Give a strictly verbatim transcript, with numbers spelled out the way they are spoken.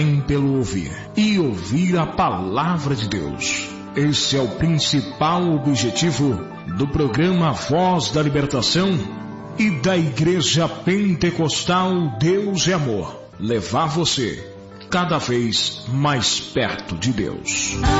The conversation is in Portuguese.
pelo ouvir e ouvir a palavra de Deus. Esse é o principal objetivo do programa Voz da Libertação e da Igreja Pentecostal Deus é Amor. Levar você cada vez mais perto de Deus.